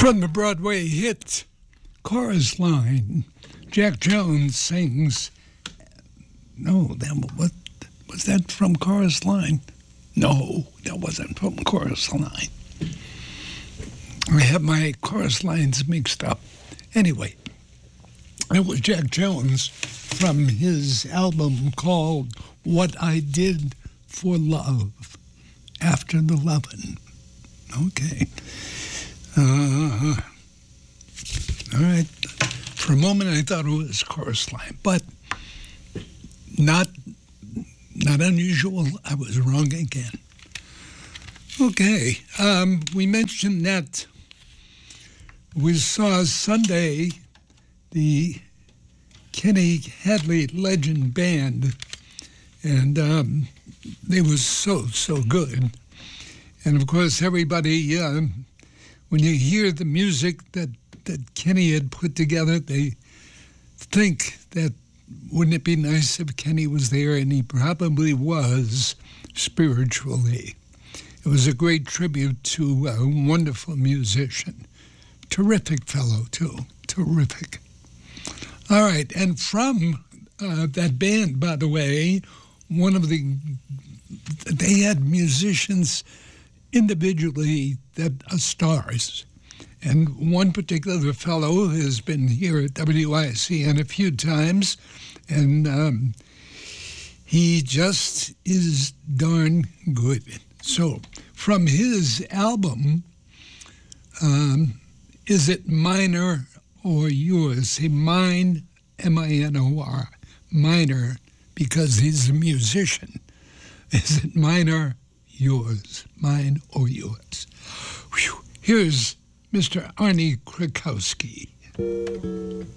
From the Broadway hit Chorus Line, Jack Jones sings. No, what was that from Chorus Line? No, that wasn't from Chorus Line. I have my chorus lines mixed up. Anyway, it was Jack Jones from his album called What I Did for Love, After the Lovin'. Okay. All right. For a moment, I thought it was Chorus Line, but not unusual. I was wrong again. Okay. We mentioned that we saw Sunday the Kenny Hadley Legend Band, and they were so good. And of course, everybody, when you hear the music that Kenny had put together, they think that wouldn't it be nice if Kenny was there, and he probably was spiritually. It was a great tribute to a wonderful musician. Terrific fellow, too. Terrific. All right, and from that band, by the way, they had musicians individually that are stars. And one particular fellow has been here at WICN a few times, and he just is darn good. So from his album, Is It Minor or Yours? Say mine, M-I-N-O-R, minor, because he's a musician. Is it minor, yours, mine or yours? Whew. Here's Mr. Arnie Krakowski.